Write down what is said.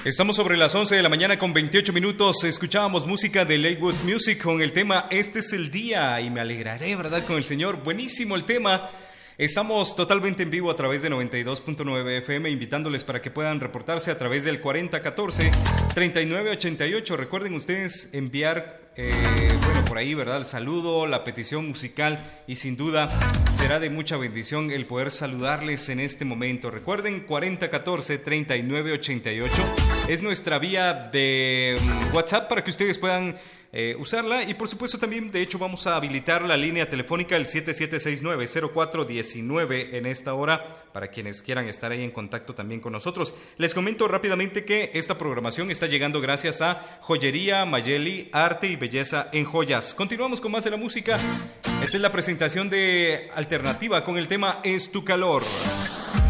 Estamos sobre las 11 de la mañana con 28 minutos. Escuchábamos música de Lakewood Music con el tema Este es el día y me alegraré, ¿verdad? Con el Señor. Buenísimo el tema. Estamos totalmente en vivo a través de 92.9 FM, invitándoles para que puedan reportarse a través del 4014-3988. Recuerden ustedes enviar, por ahí, ¿verdad? El saludo, la petición musical y sin duda será de mucha bendición el poder saludarles en este momento. Recuerden, 4014-3988 es nuestra vía de WhatsApp para que ustedes puedan usarla, y por supuesto también, de hecho, vamos a habilitar la línea telefónica el 7769-0419 en esta hora para quienes quieran estar ahí en contacto también con nosotros. Les comento rápidamente que esta programación está llegando gracias a Joyería Mayeli, arte y belleza en joyas. Continuamos con más de la música. Esta es la presentación de Alternativa con el tema Es tu calor.